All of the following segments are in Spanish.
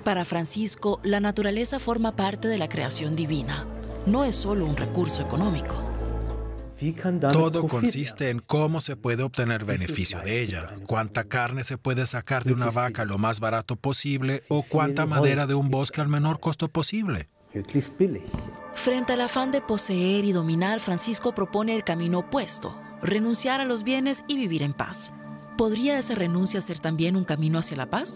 Para Francisco, la naturaleza forma parte de la creación divina. No es solo un recurso económico. Todo consiste en cómo se puede obtener beneficio de ella, cuánta carne se puede sacar de una vaca lo más barato posible o cuánta madera de un bosque al menor costo posible. Frente al afán de poseer y dominar, Francisco propone el camino opuesto: renunciar a los bienes y vivir en paz. ¿Podría esa renuncia ser también un camino hacia la paz?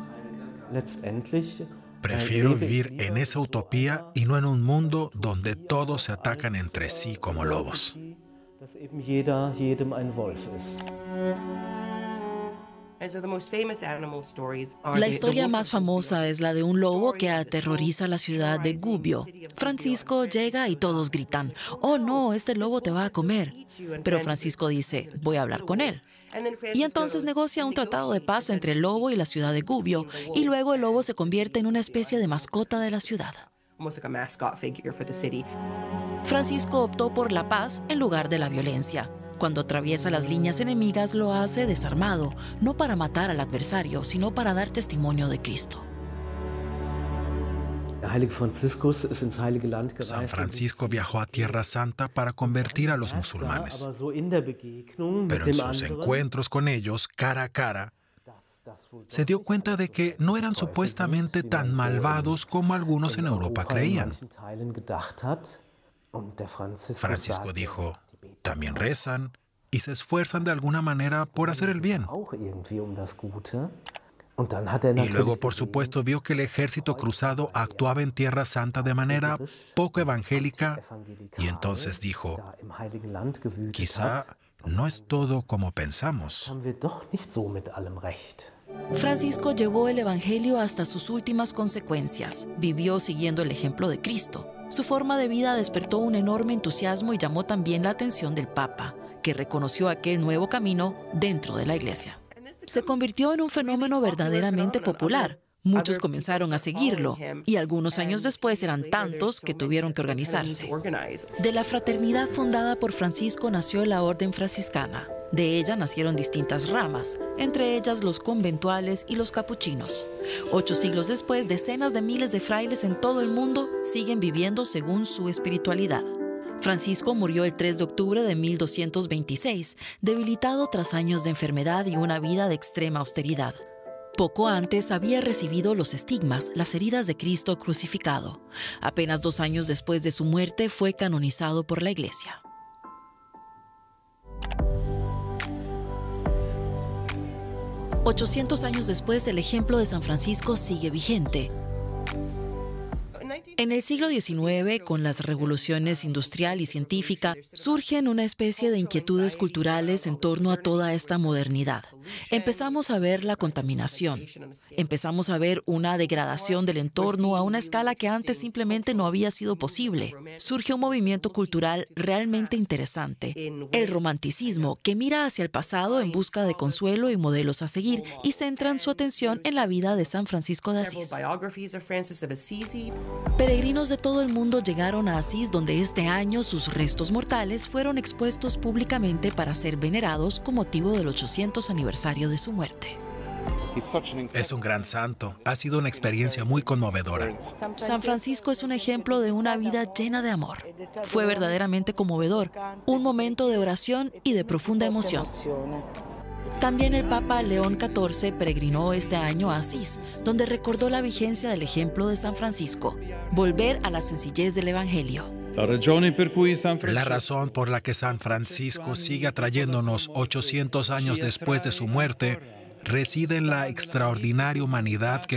Prefiero vivir en esa utopía y no en un mundo donde todos se atacan entre sí como lobos. La historia más famosa es la de un lobo que aterroriza la ciudad de Gubbio. Francisco llega y todos gritan: «Oh no, este lobo te va a comer». Pero Francisco dice: «Voy a hablar con él». Y entonces negocia un tratado de paz entre el lobo y la ciudad de Gubbio, y luego el lobo se convierte en una especie de mascota de la ciudad. Francisco optó por la paz en lugar de la violencia. Cuando atraviesa las líneas enemigas, lo hace desarmado, no para matar al adversario, sino para dar testimonio de Cristo. San Francisco viajó a Tierra Santa para convertir a los musulmanes. Pero en sus encuentros con ellos, cara a cara, se dio cuenta de que no eran supuestamente tan malvados como algunos en Europa creían. Francisco dijo: también rezan y se esfuerzan de alguna manera por hacer el bien. Y luego, por supuesto, vio que el ejército cruzado actuaba en Tierra Santa de manera poco evangélica, y entonces dijo: quizá no es todo como pensamos. Francisco llevó el evangelio hasta sus últimas consecuencias. Vivió siguiendo el ejemplo de Cristo. Su forma de vida despertó un enorme entusiasmo y llamó también la atención del Papa, que reconoció aquel nuevo camino dentro de la Iglesia. Se convirtió en un fenómeno verdaderamente popular. Muchos comenzaron a seguirlo, y algunos años después eran tantos que tuvieron que organizarse. De la fraternidad fundada por Francisco nació la Orden Franciscana. De ella nacieron distintas ramas, entre ellas los conventuales y los capuchinos. 8 siglos después, decenas de miles de frailes en todo el mundo siguen viviendo según su espiritualidad. Francisco murió el 3 de octubre de 1226, debilitado tras años de enfermedad y una vida de extrema austeridad. Poco antes había recibido los estigmas, las heridas de Cristo crucificado. Apenas 2 años después de su muerte fue canonizado por la Iglesia. «800 años después, el ejemplo de San Francisco sigue vigente». En el siglo XIX, con las revoluciones industrial y científica, surgen una especie de inquietudes culturales en torno a toda esta modernidad. Empezamos a ver la contaminación, empezamos a ver una degradación del entorno a una escala que antes simplemente no había sido posible. Surge un movimiento cultural realmente interesante, el romanticismo, que mira hacia el pasado en busca de consuelo y modelos a seguir, y centran su atención en la vida de San Francisco de Asís. Peregrinos de todo el mundo llegaron a Asís, donde este año sus restos mortales fueron expuestos públicamente para ser venerados con motivo del 800 aniversario de su muerte. Es un gran santo. Ha sido una experiencia muy conmovedora. San Francisco es un ejemplo de una vida llena de amor. Fue verdaderamente conmovedor, un momento de oración y de profunda emoción. También el Papa León XIV peregrinó este año a Asís, donde recordó la vigencia del ejemplo de San Francisco: volver a la sencillez del Evangelio. La razón por la que San Francisco sigue atrayéndonos 800 años después de su muerte reside en la extraordinaria humanidad que